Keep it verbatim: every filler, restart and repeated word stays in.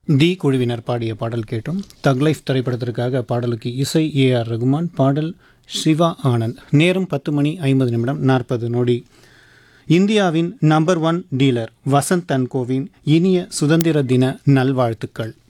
தி குழுவினர் பாடிய பாடல் கேட்டோம். தக் லைஃப் திரைப்படத்திற்காக பாடலுக்கு இசை ஏ ஆர் ரகுமான், பாடல் சிவா ஆனந்த். நேரம் பத்து மணி ஐம்பது நிமிடம் நாற்பது நொடி. இந்தியாவின் number one dealer Vasanth and CoWIN இனிய சுதந்திர தின நல்வாழ்த்துக்கள்.